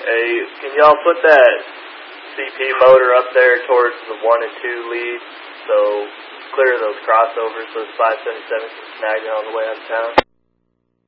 Hey, can y'all put that CP motor up there towards the 1 and 2 leads, so clear those crossovers so 577 can snag it on the way out of town?